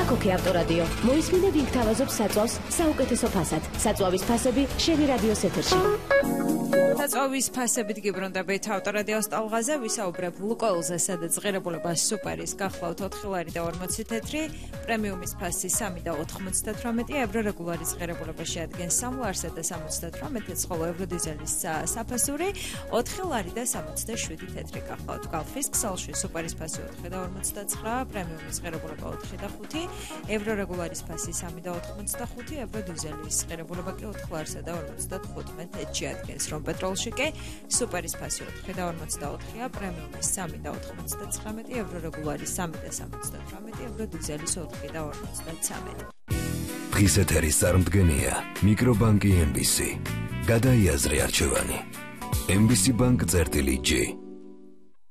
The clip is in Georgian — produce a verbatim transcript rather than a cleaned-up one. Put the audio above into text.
აქ-ოქე ავტორადიო. მოისმინე ვინ გთავაზობს საწვავს საუკეთესო ფასად. საწვავის ფასები შენი რადიოს ეთერში. საწვავის ფასებით გიბრუნდებით ავტორადიოს ტალღაზე, ვისაუბრებ ლუკოილზე, სადაც ღირებულება სუპერის გახლავთ ოთხი ლარი და ორმოცი თეთრი, პრემიუმის ფასი სამი და ოთხმოცდათვრამეტი ევრო, რეგულარის ღირებულება შეადგენს სამ ლარსა და სამოცდათვრამეტს, ხოლო ევრო დიზელის საფასური ოთხი ლარი და სამოცდაშვიდი თეთრი გახლავთ. გალფის ქსელში სუპერის ფასი ოთხი და ორმოცდაცხრა, პრემიუმის ღირებულება ოთხი და ხუთი, ევრო, რეგულარის ფასი სამი და ოთხმოცდახუთი, ევრო დიზელის ღირებულება კი ოთხ ლარსა და ორმოცდათხუთმეტში ადგენს, რომ პეტროლში კი სუპერის ფასი ოთხი და ორმოცდაოთხია, პრემიუმის სამი და ოთხმოცდაცხრამეტი, ევრო, რეგულარის სამი და სამოცდათვრამეტი, ევრო დიზელის ოთხი და ორმოცდაცამეტი. დღის ეთერის წარმდგენია მიკრობანკი ემ ბი სი. გადაიაზრე არჩევანი. ემ ბი სი ბანკ წერტილი ჯი.